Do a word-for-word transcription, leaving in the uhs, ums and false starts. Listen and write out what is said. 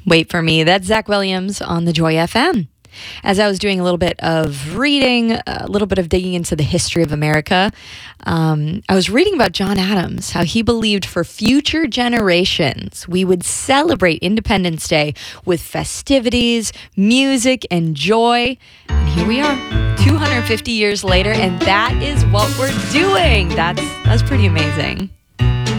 Wait for Me. That's Zach Williams on the Joy F M. As I was doing a little bit of reading, a little bit of digging into the history of America, um, I was reading about John Adams, how he believed for future generations we would celebrate Independence Day with festivities, music, and joy. And here we are, two hundred fifty years later, and that is what we're doing. That's that's pretty amazing.